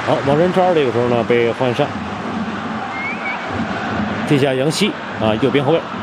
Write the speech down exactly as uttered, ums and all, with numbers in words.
好，王仁川这个时候呢被换上，替下杨希啊，右边后卫。